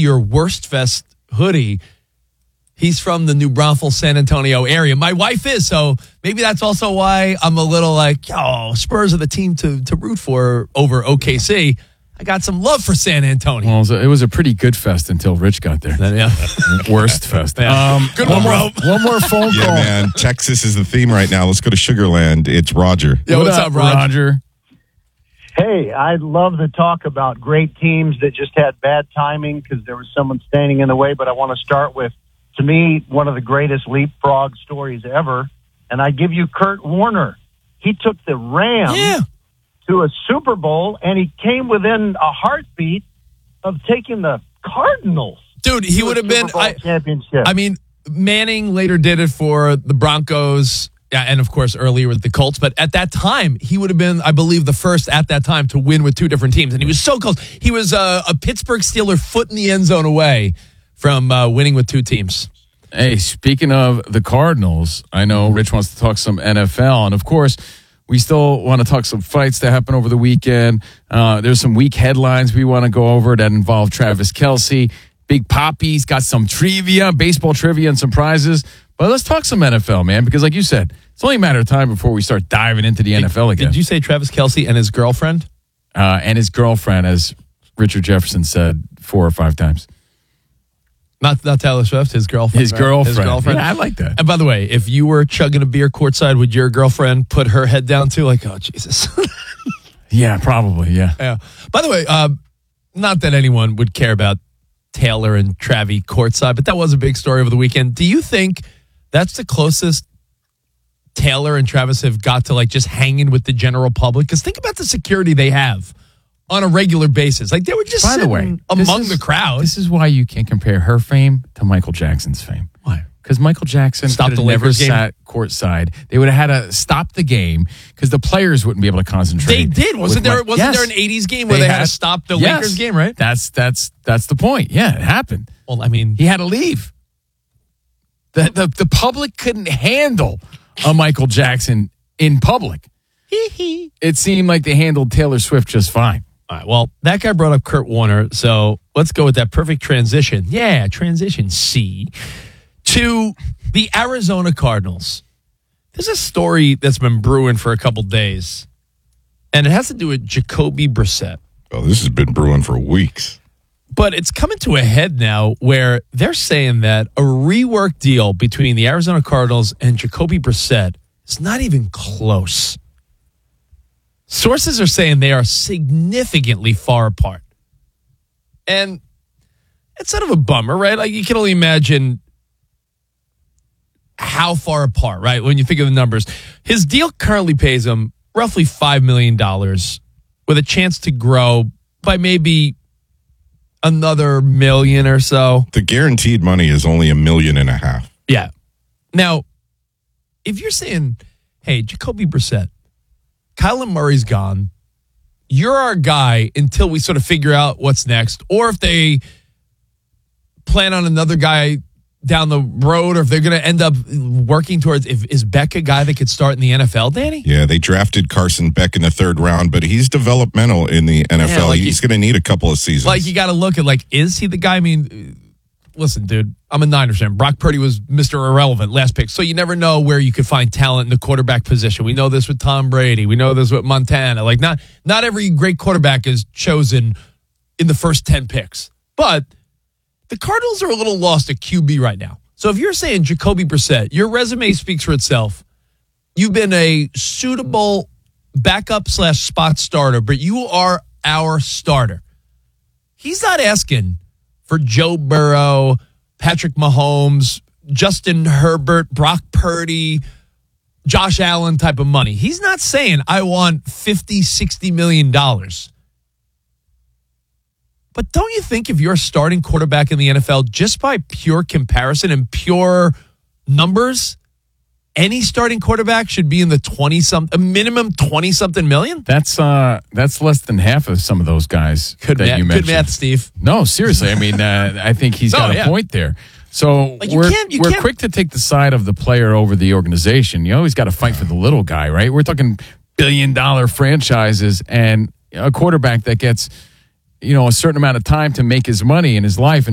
your Worst Fest hoodie, he's from the New Braunfels, San Antonio area. My wife is, so maybe that's also why I'm a little like, Spurs are the team to root for over OKC. I got some love for San Antonio. Well, it was a pretty good fest until Rich got there. Worst fest. Good one, bro. One more phone call. Yeah, man. Texas is the theme right now. Let's go to Sugarland. It's Roger. Yo, what's up, Roger? Hey, I love the talk about great teams that just had bad timing because there was someone standing in the way. But I want to start with, to me, one of the greatest leapfrog stories ever. And I give you Kurt Warner. He took the Rams to a Super Bowl, and he came within a heartbeat of taking the Cardinals. Dude, he would have been championship. I mean, Manning later did it for the Broncos, and of course earlier with the Colts. But at that time, he would have been, I believe, the first at that time to win with two different teams, and he was so close. He was a Pittsburgh Steeler foot in the end zone away from winning with two teams. Hey, speaking of the Cardinals, I know Rich wants to talk some NFL, and of course, we still want to talk some fights that happened over the weekend. There's some weak headlines we want to go over that involve Travis Kelce. Big Poppy's got some trivia, baseball trivia, and some prizes. But let's talk some NFL, man, because like you said, it's only a matter of time before we start diving into the NFL again. Did you say Travis Kelce and his girlfriend? And his girlfriend, as Richard Jefferson said 4 or 5 times. Not Taylor Swift, his girlfriend. His girlfriend. Yeah, I like that. And by the way, if you were chugging a beer courtside, would your girlfriend put her head down too? Like, oh, Jesus. Yeah, probably, yeah. By the way, not that anyone would care about Taylor and Travis courtside, but that was a big story over the weekend. Do you think that's the closest Taylor and Travis have got to like just hanging with the general public? Because think about the security they have on a regular basis. Like they were just sitting among the crowd. This is why you can't compare her fame to Michael Jackson's fame. Why? Because Michael Jackson Stopped the never Lakers game? sat courtside. They would have had to stop the game because the players wouldn't be able to concentrate. They did. Wasn't there an 80s game where they had to stop the Lakers game, right? That's the point. Yeah, it happened. Well, I mean, he had to leave. The public couldn't handle a Michael Jackson in public. It seemed like they handled Taylor Swift just fine. All right, well, that guy brought up Kurt Warner, so let's go with that perfect transition. Yeah, transition C to the Arizona Cardinals. There's a story that's been brewing for a couple days, and it has to do with Jacoby Brissett. Oh, this has been brewing for weeks. But it's coming to a head now where they're saying that a rework deal between the Arizona Cardinals and Jacoby Brissett is not even close. Sources are saying they are significantly far apart. And it's sort of a bummer, right? Like you can only imagine how far apart, right? When you think of the numbers. His deal currently pays him roughly $5 million with a chance to grow by maybe another $1 million or so. The guaranteed money is only $1.5 million. Yeah. Now, if you're saying, hey, Jacoby Brissett, Kyler Murray's gone. You're our guy until we sort of figure out what's next. Or if they plan on another guy down the road, or if they're going to end up working towards, is Beck a guy that could start in the NFL, Danny? Yeah, they drafted Carson Beck in the 3rd round, but he's developmental in the NFL. Yeah, like he's going to need a couple of seasons. Like, you got to look at, like, is he the guy? I mean, listen, dude, I'm a Niners fan. Brock Purdy was Mr. Irrelevant, last pick. So you never know where you could find talent in the quarterback position. We know this with Tom Brady. We know this with Montana. Like, not every great quarterback is chosen in the first 10 picks. But the Cardinals are a little lost at QB right now. So if you're saying Jacoby Brissett, your resume speaks for itself. You've been a suitable backup/spot starter, but you are our starter. He's not asking for Joe Burrow, Patrick Mahomes, Justin Herbert, Brock Purdy, Josh Allen type of money. He's not saying, I want $50, $60 million. But don't you think if you're a starting quarterback in the NFL, just by pure comparison and pure numbers, any starting quarterback should be in the a minimum 20-something million? That's less than half of some of those guys you mentioned. Good math, Steve. No, seriously. I mean, I think he's got a point there. So like we're quick to take the side of the player over the organization. You always got to fight for the little guy, right? We're talking billion-dollar franchises and a quarterback that gets, a certain amount of time to make his money in his life. And